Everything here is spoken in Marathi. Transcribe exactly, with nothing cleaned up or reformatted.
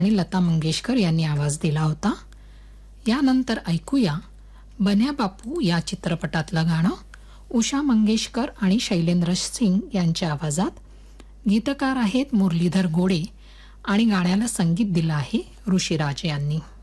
आणि लता मंगेशकर यांनी आवाज दिला होता. यानंतर ऐकूया बन्या बापू या चित्रपटातलं गाणं उषा मंगेशकर आणि शैलेंद्र सिंग यांच्या आवाजात. गीतकार आहेत मुरलीधर गोडे आणि गाण्याला संगीत दिलं आहे ऋषिराज यांनी.